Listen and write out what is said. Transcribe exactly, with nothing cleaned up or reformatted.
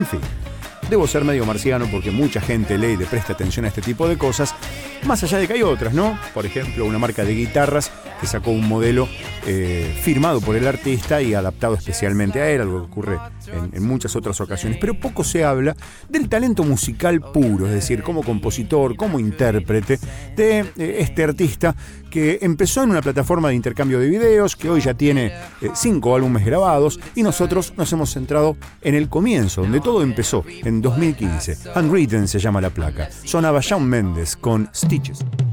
En fin, debo ser medio marciano porque mucha gente lee y le presta atención a este tipo de cosas, más allá de que hay otras, ¿no? Por ejemplo, una marca de guitarras que sacó un modelo eh, firmado por el artista y adaptado especialmente a él, algo que ocurre en, en muchas otras ocasiones. Pero poco se habla del talento musical puro, es decir, como compositor, como intérprete de eh, este artista que empezó en una plataforma de intercambio de videos, que hoy ya tiene eh, cinco álbumes grabados, y nosotros nos hemos centrado en el comienzo, donde todo empezó, en dos mil quince. Unwritten se llama la placa. Sonaba Shawn Mendes con Stitches.